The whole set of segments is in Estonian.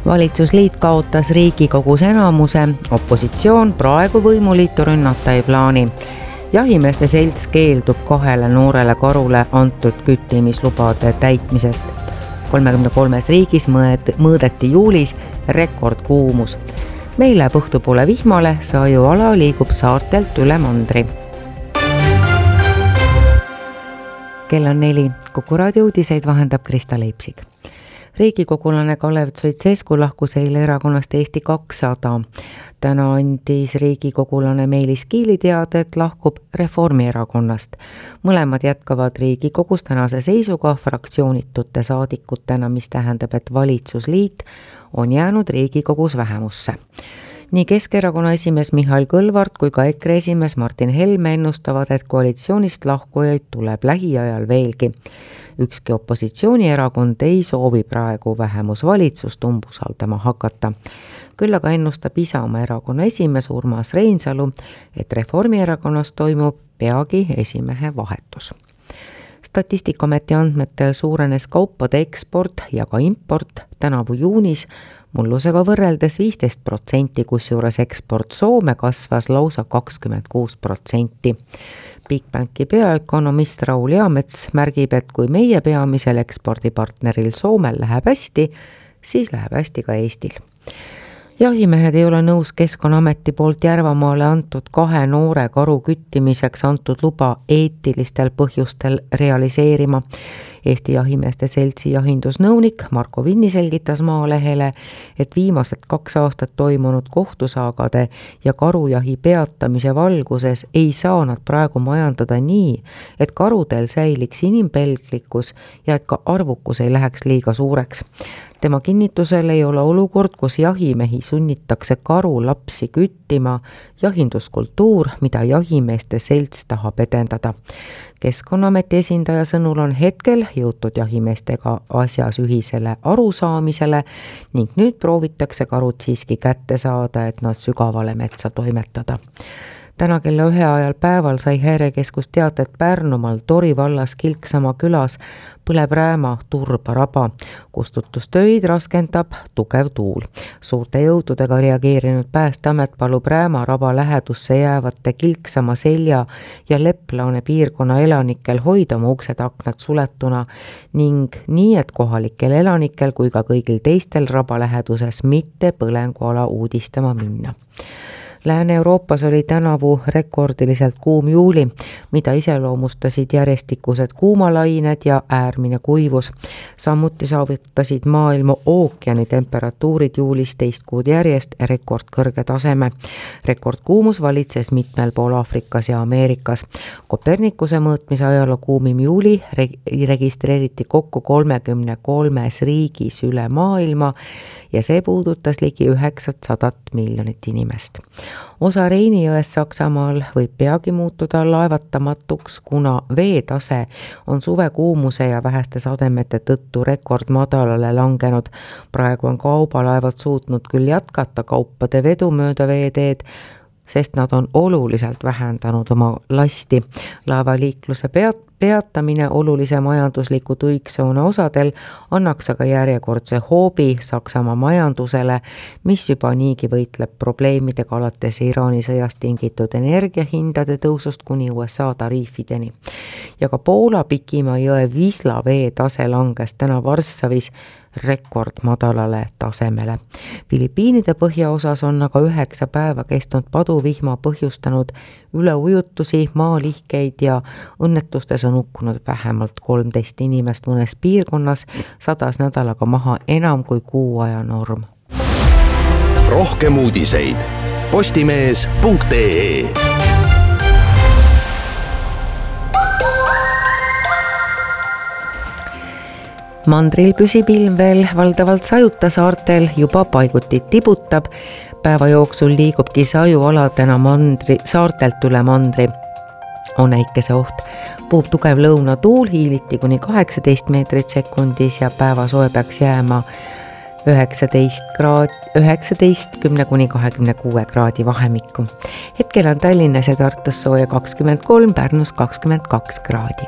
Valitsusliit kaotas Riigikogus enamuse, opositsioon praegu võimuliitu rünnata ei plaani. Jahimeeste selts keeldub 2 noorele karule antud küttimislubade täitmisest. 33 riigis mõõdeti juulis rekordkuumus. Meil läheb õhtupoole vihmale, sajuala liigub saartelt üle mandri. Kell on 4, Kuku raadio uudiseid vahendab Krista Leipsig. Riigikogulane Kalev Stoicescu lahkus eile erakonnast Eesti 200. Täna andis riigikogulane Meelis Kiili teada, et lahkub Reformierakonnast. Mõlemad jätkavad Riigikogus tänase seisuga fraktsioonitute saadikutena, mis tähendab, et valitsusliit on jäänud Riigikogus vähemusse. Nii Keskerakonna esimees Mihhail Kõlvart kui ka EKRE esimees Martin Helme ennustavad, et koalitsioonist lahkujaid tuleb lähiajal veelgi. Ükski opositsioonierakond ei soovi praegu vähemusvalitsust umbusaldama hakata. Küll aga ennustab Isamaa erakonna esimees Urmas Reinsalu, et Reformierakonnas toimub peagi esimehe vahetus. Statistikaameti andmetel suurenes kaupade eksport ja ka import tänavu juunis mullusega võrreldes 15%, kusjuures eksport Soome kasvas lausa 26%. Bigbanki peaökonomist Raul Eamets märgib, et kui meie peamisel ekspordipartneril Soomel läheb hästi, siis läheb hästi ka Eestil. Jahimehed ei ole nõus Keskkonnaameti poolt Järvamaale antud 2 noore karu küttimiseks antud luba eetilistel põhjustel realiseerima. Eesti Jahimeeste Seltsi jahindusnõunik Marko Vinni selgitas Maalehele, et viimased 2 aastat toimunud kohtusaagade ja karujahi peatamise valguses ei saa nad praegu majandada nii, et karudel säiliks inimpelglikkus ja et ka arvukus ei läheks liiga suureks. Tema kinnitusel ei ole olukord, kus jahimehi sunnitakse karulapsi küttima, jahinduskultuur, mida Jahimeeste Selts tahab edendada. Keskkonnaameti esindaja sõnul on hetkel jõutud jahimeestega asjas ühisele arusaamisele ning nüüd proovitakse karud siiski kätte saada, et nad sügavale metsa toimetada. Täna kella 1 ajal päeval sai Häirekeskus teada, et Pärnumaal Tori vallas Kilksama külas põleb rääma turbaraba. Kustutustöid raskendab tugev tuul. Suurte jõududega reageerinud Päästeamet palub räämaraba lähedusse jäävate Kilksama selja ja Leplaane piirkonna elanikel hoida oma uksed-aknad suletuna ning nii, et kohalikel elanikel kui ka kõigil teistel raba läheduses mitte põlenguala uudistama minna. Lääne-Euroopas oli tänavu rekordiliselt kuum juuli, mida iseloomustasid järjestikused kuumalained ja äärmine kuivus. Samuti saavutasid maailma ookeani temperatuurid juulis 2 kuud järjest rekordkõrge taseme. Rekordkuumus valitses mitmel pool Aafrikas ja Ameerikas. Kopernikuse mõõtmise ajaloo kuumim juuli registreeriti kokku 33 riigis üle maailma ja see puudutas ligi 900 miljonit inimest. Osa Reinijões Saksamaal võib peagi muutuda laevatamatuks, kuna veetase on suvekuumuse ja väheste sademete tõttu rekordmadalale langenud. Praegu on kaubalaevad suutnud küll jätkata kaupade vedu mööda veeteed, sest nad on oluliselt vähendanud oma lasti. Laevaliikluse peatamine olulise majandusliku tuiksoone osadel annaks aga järjekordse hoobi Saksamaa majandusele, mis juba niigi võitleb probleemidega alates Iraani sõjast tingitud energiahindade tõusust kuni USA tariifideni. Ja ka Poola Pikimaa jõe Wisla veetase langes täna Varssavis rekordmadalale tasemele. Filipiinide põhjaosas on aga 9 päeva kestnud paduvihma põhjustanud üleujutusi, maalihkeid ja õnnetustes on hukkunud vähemalt 13 inimest mõnes piirkonnas, sadas nädalaga maha enam kui kuu aja norm. Rohkem uudiseid postimees.ee. Mandril püsib ilm veel valdavalt sajuta, saartel juba paiguti tibutab. Päeva jooksul liigubki sajualadena saartelt üle mandri. On äikese oht. Puhub tugev lõunatuul, hiiliti kuni 18 meetrit sekundis ja päevasoe peaks jääma 19 kuni 26 kraadi vahemikku. Hetkel on Tallinnas ja Tartus sooja 23, Pärnus 22 kraadi.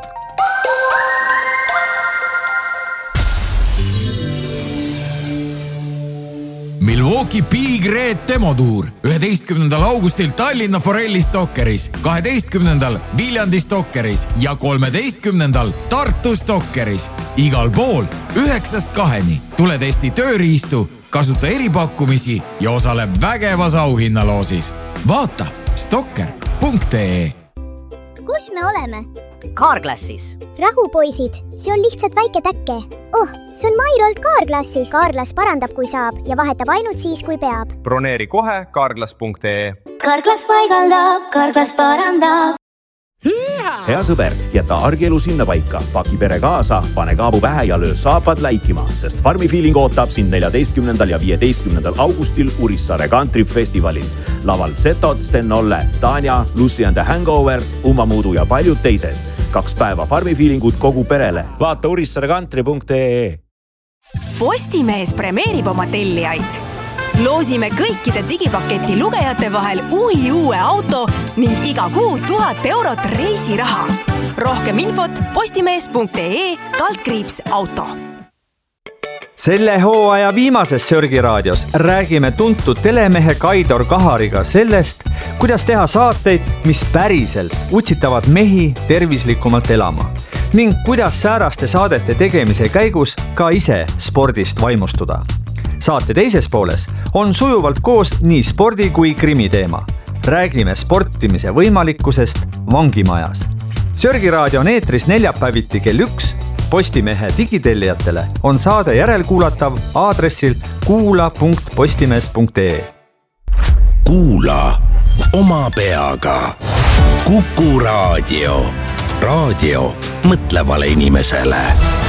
Milwaukee Big Red demotuur 11. augustil Tallinna Forelli Stokkeris, 12. Viljandi Stokkeris ja 13. Tartu Stokkeris. Igal pool 9-2. Tule testi tööriistu, kasuta eripakkumisi ja osale vägevas auhinnaloosis. Vaata stokker.ee. Kus me oleme? Carglassis. Rahu, poisid, see on lihtsalt väike täkke. See on Mairolt Carglassis. Carglass parandab, kui saab ja vahetab ainult siis, kui peab. Broneeri kohe Carglass.ee. Carglass paigaldab, Carglass parandab. Hea sõber, jäta argielu sinna paika, paki pere kaasa, pane kaabu pähe ja löö saapad läikima, sest Farmi Feeling ootab sind 14. ja 15. augustil Urissaare Country Festivalil. Laval Zetod, Sten Olle, Tanja, Lucy and the Hangover, Ummamuudu ja paljud teised. 2 päeva Farmi Feelingut kogu perele. Vaata urissaarecountry.ee. Postimees premeerib oma tellijaid. Loosime kõikide digipaketi lugejate vahel uue auto ning iga kuu 1000 eurot reisiraha. Rohkem infot postimees.ee/auto. Selle hooaja viimases Sörgiraadios räägime tuntud telemehe Kaidor Kahariga sellest, kuidas teha saateid, mis päriselt utsitavad mehi tervislikumalt elama ning kuidas sääraste saadete tegemise käigus ka ise spordist vaimustuda. Saate teises pooles on sujuvalt koos nii spordi kui krimi teema. Räägime sportimise võimalikkusest vangimajas. Sörgiraadio on eetris neljapäeviti kell 1. Postimehe digitellijatele on saade järelkuulatav aadressil kuula.postimees.ee. Kuula oma peaga. Kuku Raadio. Raadio mõtlevale inimesele.